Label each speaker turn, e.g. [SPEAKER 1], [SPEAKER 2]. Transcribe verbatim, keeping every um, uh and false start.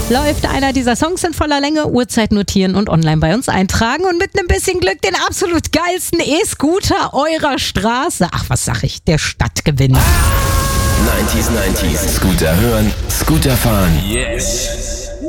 [SPEAKER 1] läuft einer dieser Songs in voller Länge, Uhrzeit notieren und online bei uns eintragen und mit einem bisschen Glück den absolut geilsten E-Scooter eurer Straße, ach was sag ich, der Stadt gewinnen.
[SPEAKER 2] neunzig neunzig Scooter hören, Scooter fahren.
[SPEAKER 3] Yes.